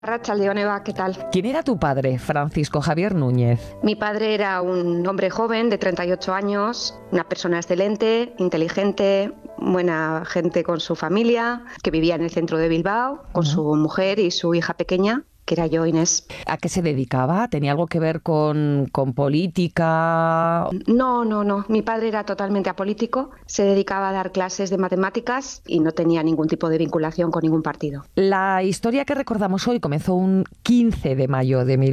Arratsaldeon, Eva, ¿qué tal? ¿Quién era tu padre, Francisco Javier Núñez? Mi padre era un hombre joven de 38 años, una persona excelente, inteligente, buena gente con su familia, que vivía en el centro de Bilbao con su mujer y su hija pequeña, que era yo, Inés. ¿A qué se dedicaba? ¿Tenía algo que ver con política? No. Mi padre era totalmente apolítico, se dedicaba a dar clases de matemáticas y no tenía ningún tipo de vinculación con ningún partido. La historia que recordamos hoy comenzó un 15 de mayo de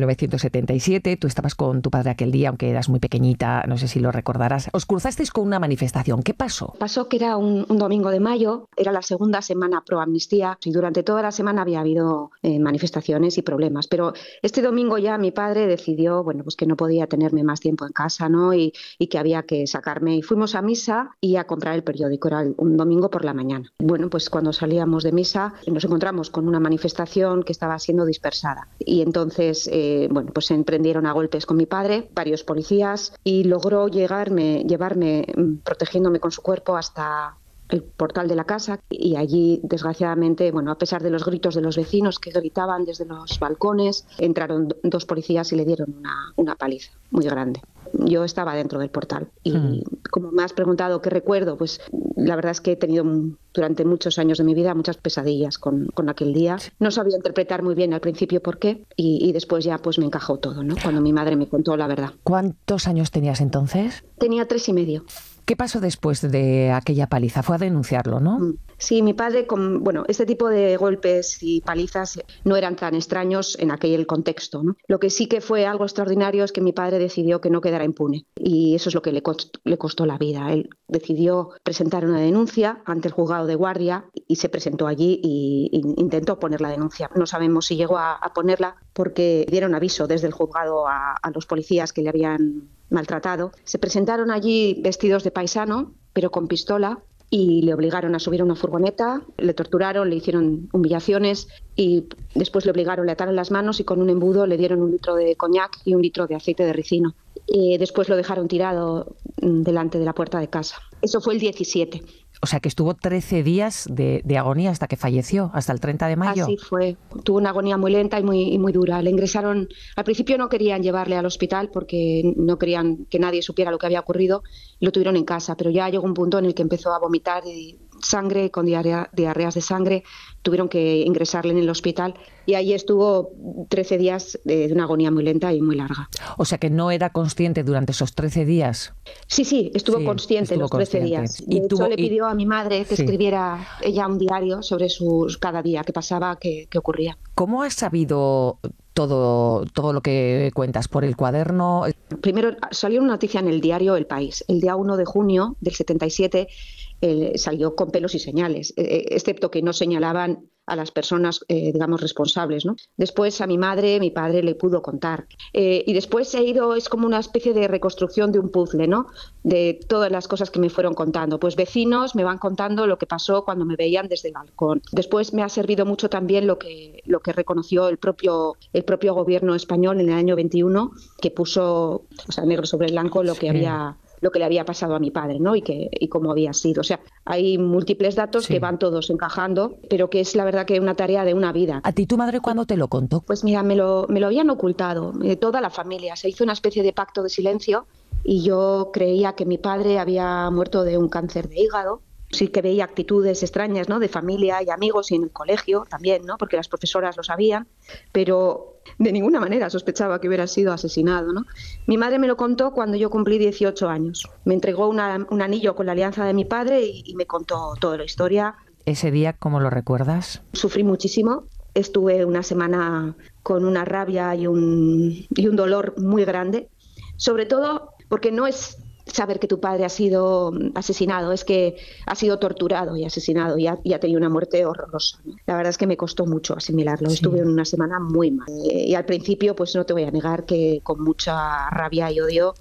1977. Tú estabas con tu padre aquel día, aunque eras muy pequeñita, no sé si lo recordarás. Os cruzasteis con una manifestación. ¿Qué pasó? Pasó que era un domingo de mayo, era la segunda semana pro amnistía y durante toda la semana había habido manifestaciones y problemas. Pero este domingo ya mi padre decidió, pues que no podía tenerme más tiempo en casa, ¿no? Y que había que sacarme. Y fuimos a misa y a comprar el periódico. Era un domingo por la mañana. Bueno, pues cuando salíamos de misa nos encontramos con una manifestación que estaba siendo dispersada. Y entonces, pues se emprendieron a golpes con mi padre, varios policías, y logró llevarme, protegiéndome con su cuerpo hasta el portal de la casa, y allí, desgraciadamente, a pesar de los gritos de los vecinos que gritaban desde los balcones, entraron dos policías y le dieron una paliza muy grande. Yo estaba dentro del portal y como me has preguntado qué recuerdo, pues la verdad es que he tenido durante muchos años de mi vida muchas pesadillas con aquel día. No sabía interpretar muy bien al principio por qué y después ya pues me encajó todo, ¿no? Cuando mi madre me contó la verdad. ¿Cuántos años tenías entonces? Tenía 3 y medio. ¿Qué pasó después de aquella paliza? Fue a denunciarlo, ¿no? Sí, mi padre, este tipo de golpes y palizas no eran tan extraños en aquel contexto, ¿no? Lo que sí que fue algo extraordinario es que mi padre decidió que no quedara impune y eso es lo que le costó la vida. Él decidió presentar una denuncia ante el juzgado de guardia y se presentó allí e intentó poner la denuncia. No sabemos si llegó a ponerla porque dieron aviso desde el juzgado a los policías que le habían maltratado. Se presentaron allí vestidos de paisano, pero con pistola, y le obligaron a subir a una furgoneta, le torturaron, le hicieron humillaciones y después le obligaron, le ataron las manos y con un embudo le dieron 1 litro de coñac y 1 litro de aceite de ricino. Y después lo dejaron tirado delante de la puerta de casa. Eso fue el 17. O sea que estuvo 13 días de agonía hasta que falleció, hasta el 30 de mayo. Así fue. Tuvo una agonía muy lenta y muy dura. Le ingresaron. Al principio no querían llevarle al hospital porque no querían que nadie supiera lo que había ocurrido. Lo tuvieron en casa, pero ya llegó un punto en el que empezó a vomitar sangre, con diarreas de sangre. Tuvieron que ingresarle en el hospital y ahí estuvo 13 días de una agonía muy lenta y muy larga. O sea que no era consciente durante esos 13 días. Sí, estuvo consciente los 13 días. De hecho, le pidió a mi madre que escribiera ella un diario sobre cada día, qué pasaba, qué ocurría. ¿Cómo has sabido todo lo que cuentas? ¿Por el cuaderno? Primero salió una noticia en el diario El País. El día 1 de junio del 77 salió con pelos y señales, excepto que no señalaban a las personas, responsables, ¿no? Después a mi padre le pudo contar. Y después es como una especie de reconstrucción de un puzzle, ¿no? De todas las cosas que me fueron contando. Pues vecinos me van contando lo que pasó cuando me veían desde el balcón. Después me ha servido mucho también lo que reconoció el propio gobierno español en el año 21, que puso, negro sobre blanco lo que le había pasado a mi padre, ¿no? Y cómo había sido. O sea, hay múltiples datos que van todos encajando, pero que es la verdad que una tarea de una vida. ¿A ti tu madre cuándo te lo contó? Pues mira, me lo habían ocultado, toda la familia. Se hizo una especie de pacto de silencio y yo creía que mi padre había muerto de un cáncer de hígado. Sí que veía actitudes extrañas, ¿no? De familia y amigos y en el colegio también, ¿no? Porque las profesoras lo sabían, pero de ninguna manera sospechaba que hubiera sido asesinado, ¿no? Mi madre me lo contó cuando yo cumplí 18 años. Me entregó un anillo con la alianza de mi padre y me contó toda la historia. ¿Ese día cómo lo recuerdas? Sufrí muchísimo. Estuve una semana con una rabia y un dolor muy grande, sobre todo porque no es saber que tu padre ha sido asesinado, es que ha sido torturado y asesinado y ha tenido una muerte horrorosa, ¿no? La verdad es que me costó mucho asimilarlo. Estuve en una semana muy mal y al principio pues no te voy a negar que con mucha rabia y odio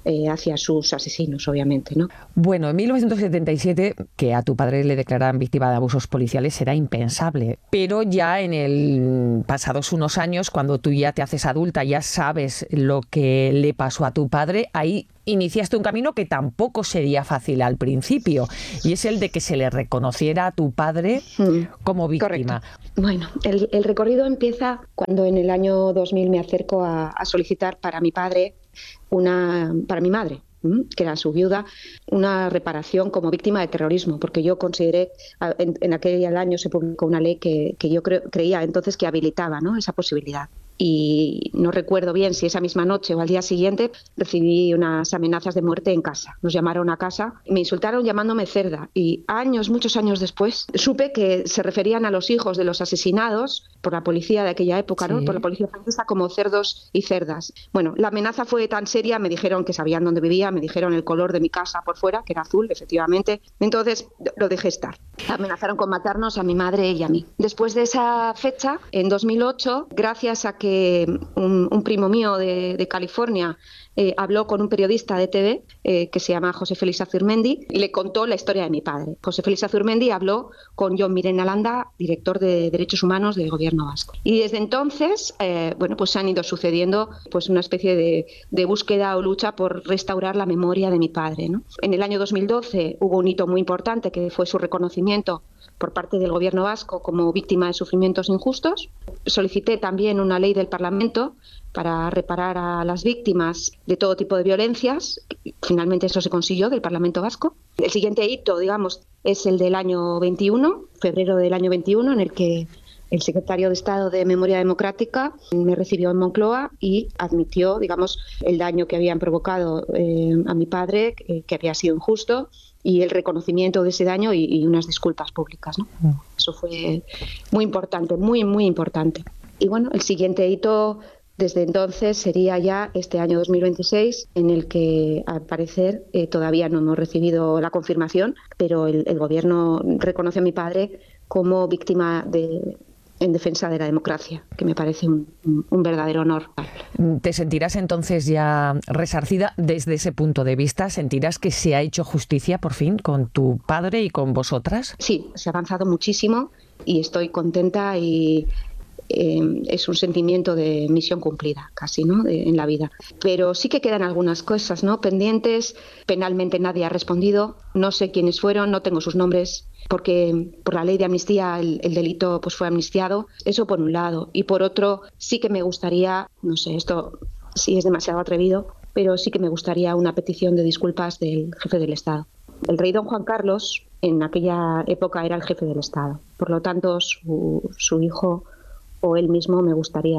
hacia sus asesinos, obviamente, ¿no? Bueno, en 1977, que a tu padre le declararan víctima de abusos policiales era impensable, pero ya en el pasados unos años, cuando tú ya te haces adulta, ya sabes lo que le pasó a tu padre, ahí iniciaste un camino que tampoco sería fácil al principio, y es el de que se le reconociera a tu padre como víctima. Correcto. Bueno, el recorrido empieza cuando en el año 2000 me acerco a solicitar para mi padre, para mi madre, que era su viuda, una reparación como víctima de terrorismo, porque yo consideré, en aquel año se publicó una ley que yo creía entonces que habilitaba, ¿no?, esa posibilidad. Y no recuerdo bien si esa misma noche o al día siguiente recibí unas amenazas de muerte en casa. Nos llamaron a casa, me insultaron llamándome cerda y muchos años después, supe que se referían a los hijos de los asesinados por la policía de aquella época, ¿no?, por la policía francesa, como cerdos y cerdas. Bueno, la amenaza fue tan seria, me dijeron que sabían dónde vivía, me dijeron el color de mi casa por fuera, que era azul, efectivamente. Entonces lo dejé estar. Amenazaron con matarnos a mi madre y a mí. Después de esa fecha, en 2008, gracias a que un primo mío de California habló con un periodista de TV que se llama José Félix Azurmendi y le contó la historia de mi padre. José Félix Azurmendi habló con Jon Mirena Landa, director de Derechos Humanos del Gobierno vasco. Y desde entonces, pues se han ido sucediendo pues una especie de búsqueda o lucha por restaurar la memoria de mi padre, ¿no? En el año 2012 hubo un hito muy importante que fue su reconocimiento por parte del Gobierno vasco como víctima de sufrimientos injustos. Solicité también una ley del Parlamento para reparar a las víctimas de todo tipo de violencias. Finalmente eso se consiguió del Parlamento vasco. El siguiente hito, digamos, es el del año 21, febrero del año 21, en el que el secretario de Estado de Memoria Democrática me recibió en Moncloa y admitió, digamos, el daño que habían provocado a mi padre, que había sido injusto, y el reconocimiento de ese daño y unas disculpas públicas, ¿no? Eso fue muy importante, muy, muy importante. Y bueno, el siguiente hito desde entonces sería ya este año 2026, en el que al parecer todavía no hemos recibido la confirmación, pero el Gobierno reconoce a mi padre como víctima en defensa de la democracia, que me parece un verdadero honor. ¿Te sentirás entonces ya resarcida desde ese punto de vista? ¿Sentirás que se ha hecho justicia por fin con tu padre y con vosotras? Sí, se ha avanzado muchísimo y estoy contenta y es un sentimiento de misión cumplida casi, ¿no?, en la vida. Pero sí que quedan algunas cosas, ¿no?, pendientes. Penalmente nadie ha respondido, no sé quiénes fueron, no tengo sus nombres, porque por la ley de amnistía el delito pues fue amnistiado. Eso por un lado. Y por otro, sí que me gustaría, no sé, esto sí es demasiado atrevido, pero sí que me gustaría una petición de disculpas del jefe del Estado. El rey don Juan Carlos en aquella época era el jefe del Estado. Por lo tanto, su hijo o él mismo me gustaría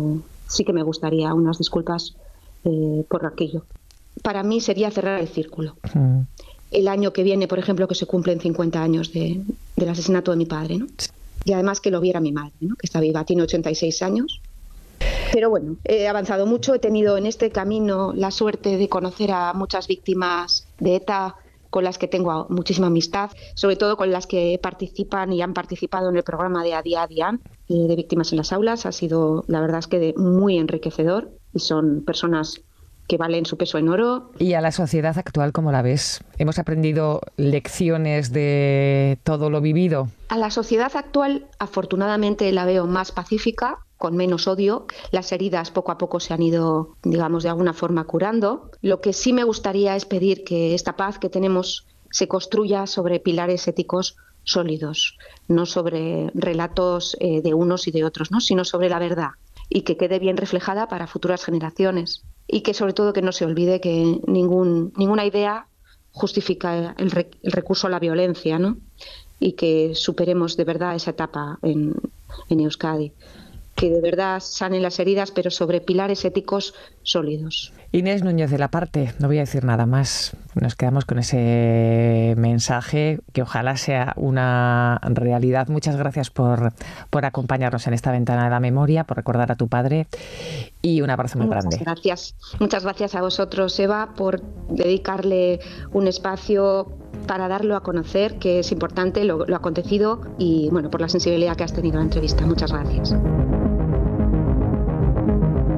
unas disculpas por aquello. Para mí sería cerrar el círculo. El año que viene, por ejemplo, que se cumplen 50 años del asesinato de mi padre, ¿no? Y además que lo viera mi madre, ¿no?, que está viva, tiene 86 años. Pero bueno, he avanzado mucho, he tenido en este camino la suerte de conocer a muchas víctimas de ETA con las que tengo muchísima amistad, sobre todo con las que participan y han participado en el programa de A Día a Día de víctimas en las aulas. Ha sido, la verdad es que muy enriquecedor y son personas que valen su peso en oro. ¿Y a la sociedad actual cómo la ves? ¿Hemos aprendido lecciones de todo lo vivido? A la sociedad actual, afortunadamente, la veo más pacífica, con menos odio. Las heridas poco a poco se han ido, digamos, de alguna forma curando. Lo que sí me gustaría es pedir que esta paz que tenemos se construya sobre pilares éticos sólidos, no sobre relatos de unos y de otros, ¿no?, sino sobre la verdad, y que quede bien reflejada para futuras generaciones. Y que sobre todo que no se olvide que ninguna idea justifica el recurso a la violencia, ¿no?, y que superemos de verdad esa etapa en Euskadi. Que de verdad sanen las heridas, pero sobre pilares éticos sólidos. Inés Núñez de la Parte, no voy a decir nada más. Nos quedamos con ese mensaje, que ojalá sea una realidad. Muchas gracias por acompañarnos en esta ventana de la memoria, por recordar a tu padre, y un abrazo muy grande. Gracias. Muchas gracias a vosotros, Eva, por dedicarle un espacio para darlo a conocer, que es importante lo acontecido, y bueno, por la sensibilidad que has tenido en la entrevista. Muchas gracias.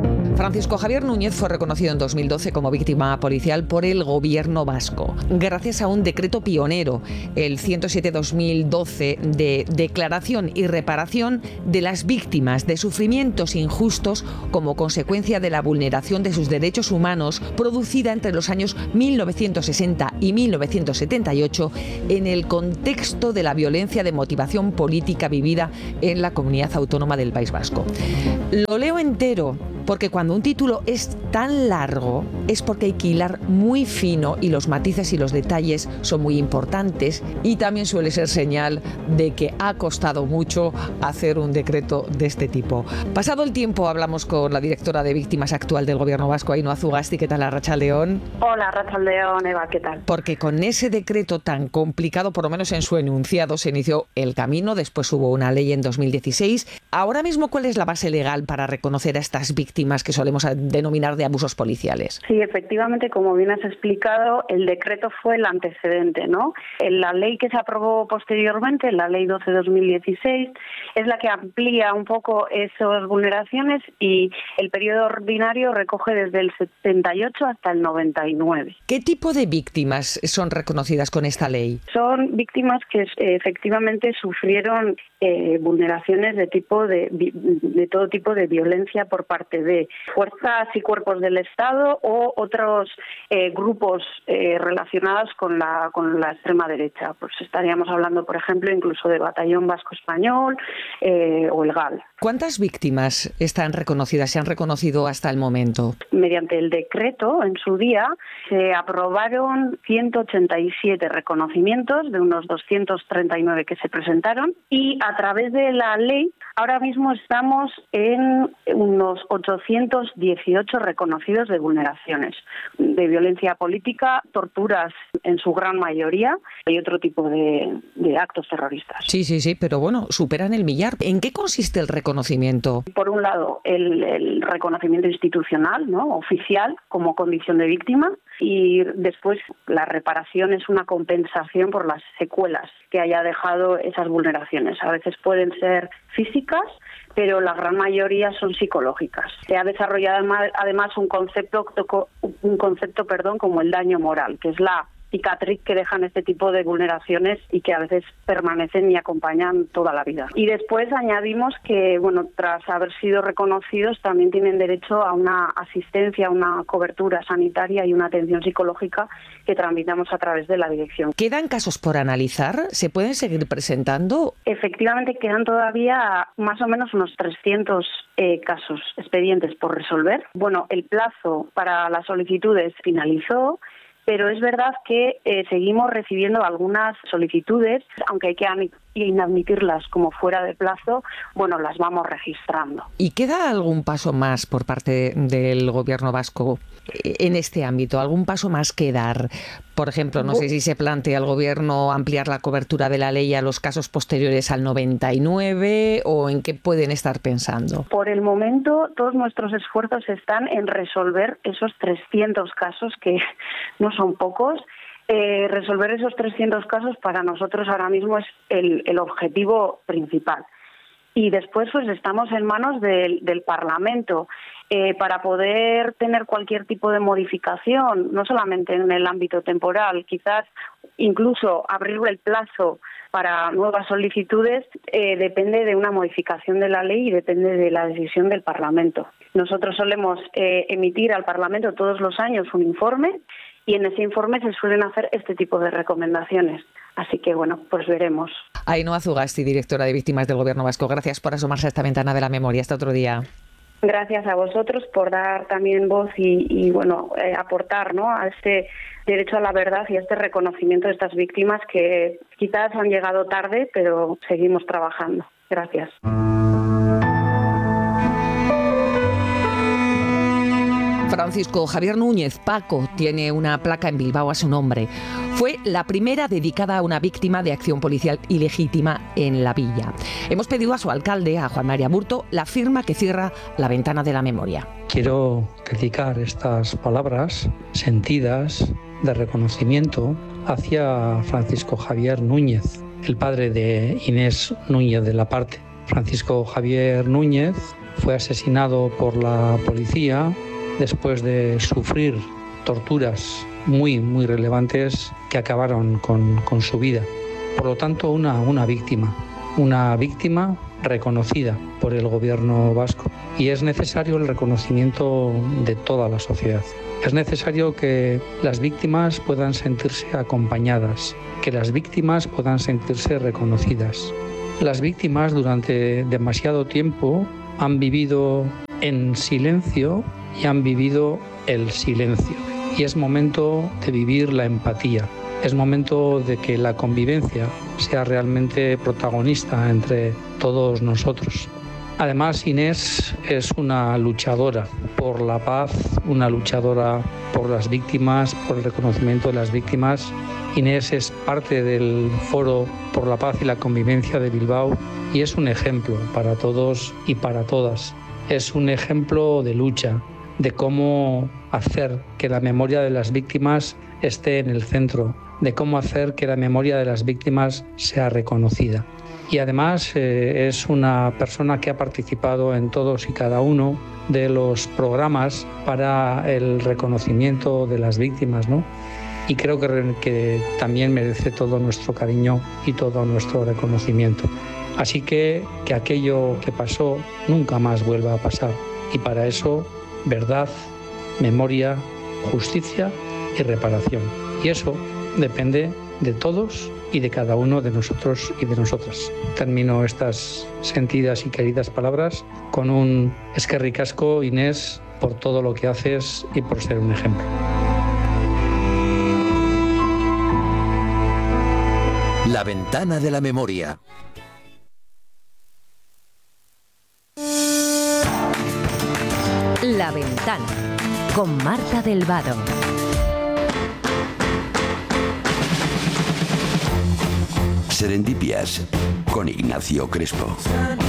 Francisco Javier Núñez fue reconocido en 2012 como víctima policial por el gobierno vasco, gracias a un decreto pionero, el 107/2012, de declaración y reparación de las víctimas de sufrimientos injustos como consecuencia de la vulneración de sus derechos humanos producida entre los años 1960 y 1978 en el contexto de la violencia de motivación política vivida en la comunidad autónoma del País Vasco. Lo leo entero porque cuando un título es tan largo es porque hay que hilar muy fino y los matices y los detalles son muy importantes, y también suele ser señal de que ha costado mucho hacer un decreto de este tipo. Pasado el tiempo, hablamos con la directora de Víctimas actual del Gobierno vasco, Ainhoa Zugasti. ¿Qué tal, Arratsaldeon? Hola, Arratsaldeon, Eva, ¿qué tal? Porque con ese decreto tan complicado, por lo menos en su enunciado, se inició el camino. Después hubo una ley en 2016. Ahora mismo, ¿cuál es la base legal para reconocer a estas víctimas que solemos denominar de abusos policiales? Sí, efectivamente, como bien has explicado, el decreto fue el antecedente, ¿no? La ley que se aprobó posteriormente, la ley 12/2016, es la que amplía un poco esas vulneraciones, y el periodo ordinario recoge desde el 78 hasta el 99. ¿Qué tipo de víctimas son reconocidas con esta ley? Son víctimas que efectivamente sufrieron vulneraciones de todo tipo de violencia por parte de fuerzas y cuerpos del Estado o otros grupos relacionados con la extrema derecha. Pues estaríamos hablando, por ejemplo, incluso de Batallón Vasco Español o el GAL. ¿Cuántas víctimas están reconocidas, se han reconocido hasta el momento? Mediante el decreto, en su día, se aprobaron 187 reconocimientos de unos 239 que se presentaron, y a través de la ley ahora mismo estamos en unos 818 reconocidos de vulneraciones, de violencia política, torturas en su gran mayoría y otro tipo de actos terroristas. Sí, pero bueno, superan el millar. ¿En qué consiste el reconocimiento? Por un lado, el reconocimiento institucional, ¿no?, oficial, como condición de víctima, y después la reparación es una compensación por las secuelas que haya dejado esas vulneraciones. A veces pueden ser físicas, pero la gran mayoría son psicológicas. Se ha desarrollado además un concepto como el daño moral, que es la cicatriz que dejan este tipo de vulneraciones y que a veces permanecen y acompañan toda la vida. Y después añadimos que, tras haber sido reconocidos, también tienen derecho a una asistencia, una cobertura sanitaria y una atención psicológica que tramitamos a través de la dirección. ¿Quedan casos por analizar? ¿Se pueden seguir presentando? Efectivamente, quedan todavía más o menos unos 300 casos, expedientes por resolver. El plazo para las solicitudes finalizó, pero es verdad que seguimos recibiendo algunas solicitudes, aunque hay que inadmitirlas como fuera de plazo, las vamos registrando. ¿Y queda algún paso más por parte del Gobierno vasco en este ámbito? ¿Algún paso más que dar? Por ejemplo, no sé si se plantea el Gobierno ampliar la cobertura de la ley a los casos posteriores al 99, o en qué pueden estar pensando. Por el momento, todos nuestros esfuerzos están en resolver esos 300 casos, que no son pocos. Resolver esos 300 casos para nosotros ahora mismo es el objetivo principal. Y después estamos en manos del Parlamento para poder tener cualquier tipo de modificación, no solamente en el ámbito temporal, quizás incluso abrir el plazo para nuevas solicitudes, depende de una modificación de la ley y depende de la decisión del Parlamento. Nosotros solemos emitir al Parlamento todos los años un informe, y en ese informe se suelen hacer este tipo de recomendaciones. Así que, pues veremos. Ainhoa Zugasti, directora de Víctimas del Gobierno vasco, gracias por asomarse a esta ventana de la memoria. Hasta otro día. Gracias a vosotros por dar también voz y aportar, ¿no?, a este derecho a la verdad y a este reconocimiento de estas víctimas que quizás han llegado tarde, pero seguimos trabajando. Gracias. Francisco Javier Núñez, Paco, tiene una placa en Bilbao a su nombre. Fue la primera dedicada a una víctima de acción policial ilegítima en la villa. Hemos pedido a su alcalde, a Juan María Burto, la firma que cierra la ventana de la memoria. Quiero dedicar estas palabras sentidas de reconocimiento hacia Francisco Javier Núñez, el padre de Inés Núñez de la Parte. Francisco Javier Núñez fue asesinado por la policía después de sufrir torturas muy relevantes que acabaron con su vida. Por lo tanto, una víctima reconocida por el gobierno vasco. Y es necesario el reconocimiento de toda la sociedad. Es necesario que las víctimas puedan sentirse acompañadas, que las víctimas puedan sentirse reconocidas. Las víctimas durante demasiado tiempo han vivido en silencio y han vivido el silencio. Y es momento de vivir la empatía. Es momento de que la convivencia sea realmente protagonista entre todos nosotros. Además, Inés es una luchadora por la paz, una luchadora por las víctimas, por el reconocimiento de las víctimas. Inés es parte del Foro por la Paz y la Convivencia de Bilbao y es un ejemplo para todos y para todas. Es un ejemplo de lucha, de cómo hacer que la memoria de las víctimas esté en el centro, de cómo hacer que la memoria de las víctimas sea reconocida. Y además es una persona que ha participado en todos y cada uno de los programas para el reconocimiento de las víctimas, ¿no? Y creo que también merece todo nuestro cariño y todo nuestro reconocimiento. Así que aquello que pasó nunca más vuelva a pasar. Y para eso, verdad, memoria, justicia y reparación. Y eso depende de todos y de cada uno de nosotros y de nosotras. Termino estas sentidas y queridas palabras con un eskerrik asko, Inés, por todo lo que haces y por ser un ejemplo. La ventana de la memoria. La ventana con Marta del Vado. Serendipias con Ignacio Crespo.